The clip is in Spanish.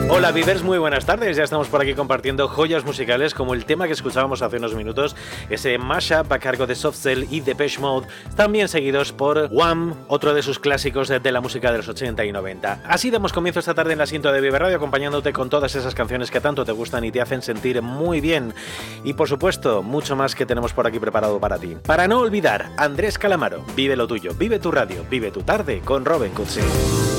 Hola Vivers, muy buenas tardes. Ya estamos por aquí compartiendo joyas musicales como el tema que escuchábamos hace unos minutos, ese mashup a cargo de Soft Cell y Depeche Mode, también seguidos por Wham, otro de sus clásicos de la música de los 80 y 90. Así damos comienzo esta tarde en la cinta de Vive Radio, acompañándote con todas esas canciones que tanto te gustan y te hacen sentir muy bien. Y por supuesto, mucho más que tenemos por aquí preparado para ti. Para no olvidar, Andrés Calamaro, vive lo tuyo, vive tu radio, vive tu tarde con Robin Cutsi.